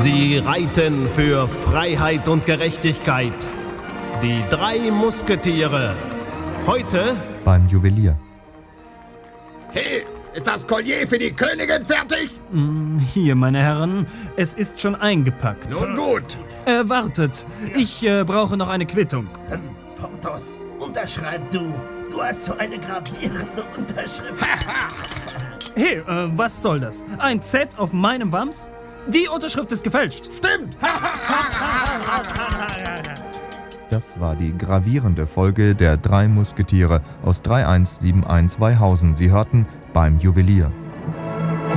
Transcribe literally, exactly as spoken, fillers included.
Sie reiten für Freiheit und Gerechtigkeit. Die drei Musketiere. Heute beim Juwelier. Hey, ist das Collier für die Königin fertig? Hier, meine Herren, es ist schon eingepackt. Nun gut. Äh, wartet, ich äh, brauche noch eine Quittung. Hm, Porthos, unterschreib du. Du hast so eine gravierende Unterschrift. Hey, äh, was soll das? Ein Z auf meinem Wams? Die Unterschrift ist gefälscht. Stimmt. Das war die gravierende Folge der drei Musketiere aus drei eins sieben eins Weihausen. Sie hörten beim Juwelier.